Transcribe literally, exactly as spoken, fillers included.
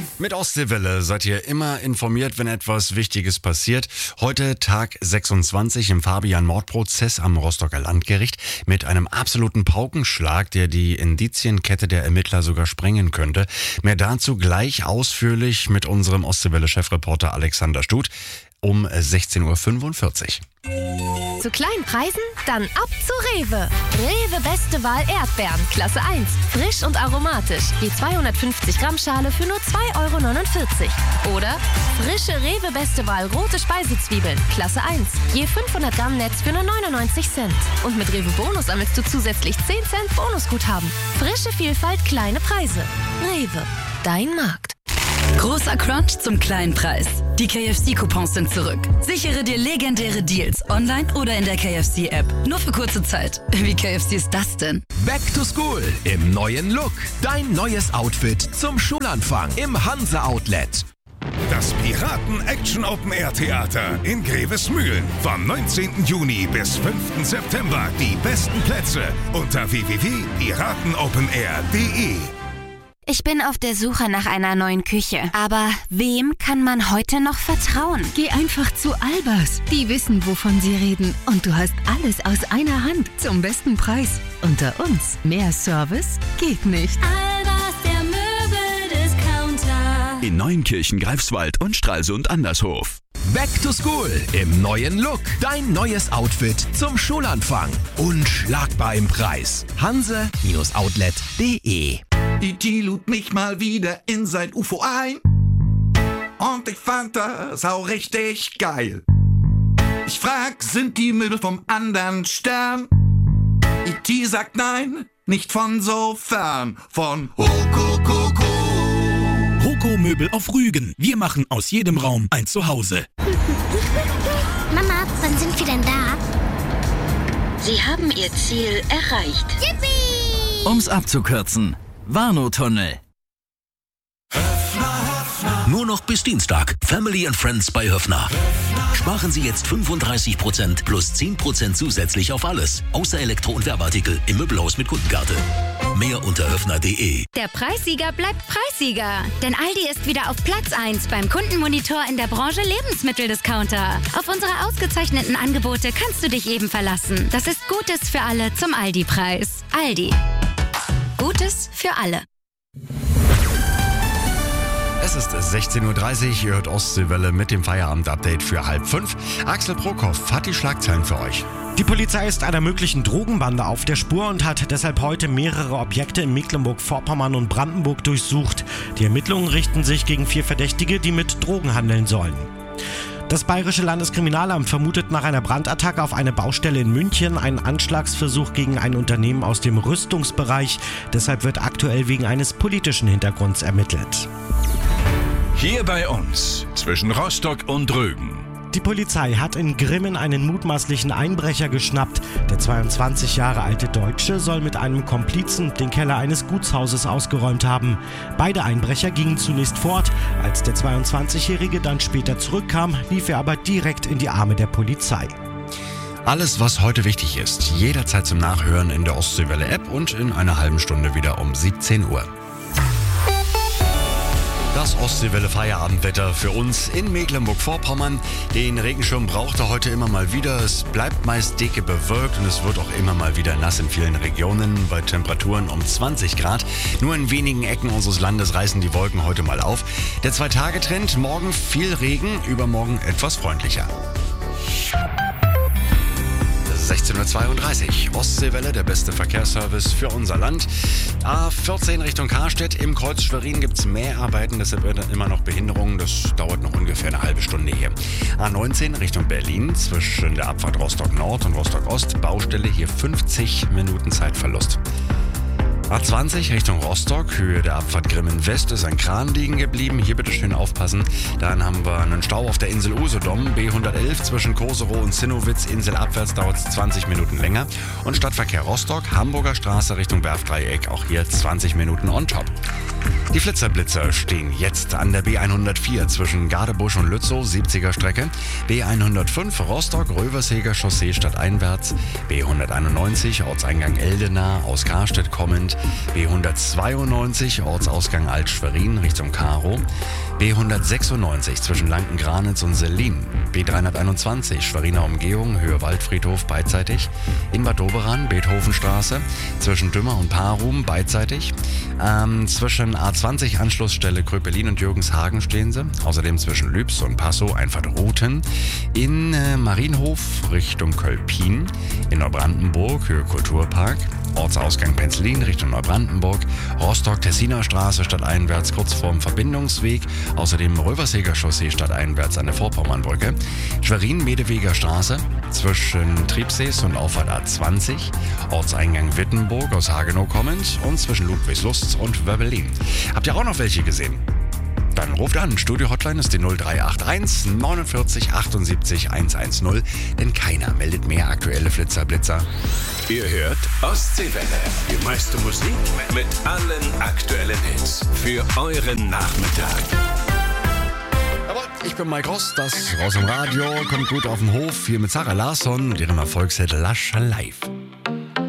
Mit Ostseewelle seid ihr immer informiert, wenn etwas Wichtiges passiert. Heute Tag sechsundzwanzig im Fabian-Mordprozess am Rostocker Landgericht mit einem absoluten Paukenschlag, der die Indizienkette der Ermittler sogar sprengen könnte. Mehr dazu gleich ausführlich mit unserem Ostseewelle-Chefreporter Alexander Stut um sechzehn Uhr fünfundvierzig. Zu kleinen Preisen? Dann ab zu Rewe. Rewe Beste Wahl Erdbeeren, Klasse eins. Frisch und aromatisch. Die zweihundertfünfzig Gramm Schale für nur zwei Euro neunundvierzig. Oder frische Rewe Beste Wahl rote Speisezwiebeln, Klasse eins. Je fünfhundert Gramm Netz für nur neunundneunzig Cent. Und mit Rewe Bonus sammelst du zusätzlich zehn Cent Bonusguthaben. Frische Vielfalt, kleine Preise. Rewe, dein Markt. Großer Crunch zum kleinen Preis. Die K F C-Coupons sind zurück. Sichere dir legendäre Deals online oder in der K F C-App. Nur für kurze Zeit. Wie K F C ist das denn? Back to School im neuen Look. Dein neues Outfit zum Schulanfang im Hansa Outlet. Das Piraten-Action-Open-Air-Theater in Grevesmühlen. Vom neunzehnten Juni bis fünften September. Die besten Plätze unter w w w punkt piratenopenair punkt de. Ich bin auf der Suche nach einer neuen Küche. Aber wem kann man heute noch vertrauen? Geh einfach zu Albers. Die wissen, wovon sie reden. Und du hast alles aus einer Hand zum besten Preis. Unter uns. Mehr Service geht nicht. Albers, der Möbeldiscounter. In Neunkirchen, Greifswald und Stralsund Andershof. Back to School im neuen Look. Dein neues Outfit zum Schulanfang. Unschlagbar im Preis. hanse Outlet punkt de. E T lud mich mal wieder in sein U F O ein und ich fand das auch richtig geil. Ich frag, sind die Möbel vom anderen Stern? E T sagt nein, nicht von so fern, von Hokokoko. Hoko Möbel auf Rügen. Wir machen aus jedem Raum ein Zuhause. Mama, wann sind wir denn da? Sie haben Ihr Ziel erreicht. Yippie! Um's abzukürzen. Warnow-Tunnel. Nur noch bis Dienstag. Family and Friends bei Höffner. Sparen Sie jetzt fünfunddreißig Prozent plus zehn Prozent zusätzlich auf alles. Außer Elektro- und Werbeartikel im Möbelhaus mit Kundenkarte. Mehr unter höffner punkt de. Der Preissieger bleibt Preissieger. Denn Aldi ist wieder auf Platz eins beim Kundenmonitor in der Branche Lebensmitteldiscounter. Auf unsere ausgezeichneten Angebote kannst du dich eben verlassen. Das ist Gutes für alle zum Aldi-Preis. Aldi. Gutes für alle. Es ist sechzehn Uhr dreißig, ihr hört Ostseewelle mit dem Feierabend-Update für halb fünf. Axel Prokop hat die Schlagzeilen für euch. Die Polizei ist einer möglichen Drogenbande auf der Spur und hat deshalb heute mehrere Objekte in Mecklenburg-Vorpommern und Brandenburg durchsucht. Die Ermittlungen richten sich gegen vier Verdächtige, die mit Drogen handeln sollen. Das Bayerische Landeskriminalamt vermutet nach einer Brandattacke auf eine Baustelle in München einen Anschlagsversuch gegen ein Unternehmen aus dem Rüstungsbereich. Deshalb wird aktuell wegen eines politischen Hintergrunds ermittelt. Hier bei uns, zwischen Rostock und Rügen. Die Polizei hat in Grimmen einen mutmaßlichen Einbrecher geschnappt. Der zweiundzwanzig Jahre alte Deutsche soll mit einem Komplizen den Keller eines Gutshauses ausgeräumt haben. Beide Einbrecher gingen zunächst fort. Als der zweiundzwanzigjährige dann später zurückkam, lief er aber direkt in die Arme der Polizei. Alles, was heute wichtig ist, jederzeit zum Nachhören in der Ostseewelle-App und in einer halben Stunde wieder um siebzehn Uhr. Das Ostseewelle-Feierabendwetter für uns in Mecklenburg-Vorpommern. Den Regenschirm braucht er heute immer mal wieder. Es bleibt meist dicke bewölkt und es wird auch immer mal wieder nass in vielen Regionen bei Temperaturen um zwanzig Grad. Nur in wenigen Ecken unseres Landes reißen die Wolken heute mal auf. Der Zwei-Tage-Trend, morgen viel Regen, übermorgen etwas freundlicher. sechzehn Uhr zweiunddreißig. Ostseewelle, der beste Verkehrsservice für unser Land. A vierzehn Richtung Karstedt. Im Kreuz Schwerin gibt es Mehrarbeiten, deshalb wird immer noch Behinderungen. Das dauert noch ungefähr eine halbe Stunde hier. A neunzehn Richtung Berlin zwischen der Abfahrt Rostock Nord und Rostock Ost. Baustelle, hier fünfzig Minuten Zeitverlust. A zwanzig Richtung Rostock, Höhe der Abfahrt Grimmen West, ist ein Kran liegen geblieben. Hier bitte schön aufpassen. Dann haben wir einen Stau auf der Insel Usedom. B hundertelf zwischen Koserow und Zinnowitz. Inselabwärts dauert es zwanzig Minuten länger. Und Stadtverkehr Rostock, Hamburger Straße Richtung Werftdreieck. Auch hier zwanzig Minuten on top. Die Flitzerblitzer stehen jetzt an der B hundertvier zwischen Gardebusch und Lützow, siebziger Strecke. B hundertfünf Rostock-Röverseger Chaussee stadteinwärts. B hunderteinundneunzig Ortseingang Eldena aus Karstedt kommend. B hundertzweiundneunzig Ortsausgang Alt-Schwerin Richtung Karow. B hundertsechsundneunzig zwischen Lanken-Granitz und Sellin. B dreihunderteinundzwanzig Schweriner Umgehung, Höhe Waldfriedhof beidseitig. In Bad Doberan, Beethovenstraße, zwischen Dümmer und Parum beidseitig. Ähm, zwischen A zwanzig Anschlussstelle Kröpelin und Jürgenshagen stehen sie. Außerdem zwischen Lübs und Passow einfach Routen. In äh, Marienhof Richtung Kölpin. In Neubrandenburg, Höhe Kulturpark. Ortsausgang Penzlin Richtung Neubrandenburg, Rostock-Tessiner Straße stadteinwärts kurz vorm Verbindungsweg, außerdem Röverseger Chaussee stadteinwärts an der Vorpommernbrücke, Schwerin-Medeweger Straße zwischen Triebsees und Auffahrt A zwanzig, Ortseingang Wittenburg aus Hagenow kommend und zwischen Ludwigslust und Wöbbelin. Habt ihr auch noch welche gesehen? Dann ruft an. Studio-Hotline ist die null drei acht eins neunundvierzig achtundsiebzig hundertzehn, denn keiner meldet mehr aktuelle Flitzerblitzer. Ihr hört Ostseewelle. Die meiste Musik mit allen aktuellen Hits für euren Nachmittag. Jawohl, ich bin Mike Ross, das Raus im Radio kommt gut auf den Hof, hier mit Sarah Larsson und ihrem Erfolgshit Lascia Live.